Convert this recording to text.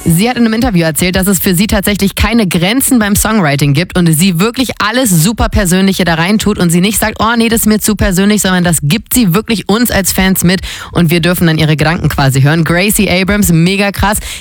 Sie hat in einem Interview erzählt, dass es für sie tatsächlich keine Grenzen beim Songwriting gibt und sie wirklich alles super Persönliche da rein tut und sie nicht sagt, oh nee, das ist mir zu persönlich, sondern das gibt sie wirklich uns als Fans mit und wir dürfen dann ihre Gedanken quasi hören. Gracie Abrams, mega krass.